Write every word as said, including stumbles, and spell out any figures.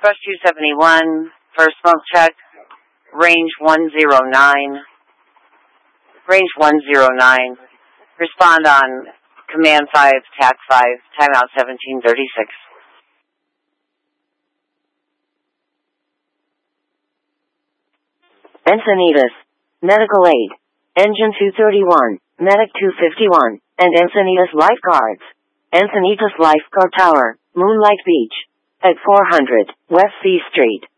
Brush two seventy-one, first smoke check, range one zero nine, range one zero nine, respond on command five, T A C five, timeout seventeen thirty-six. Encinitas, medical aid, engine two thirty-one, medic two fifty-one, and Encinitas lifeguards. Encinitas Lifeguard Tower, Moonlight Beach, at four hundred West C Street.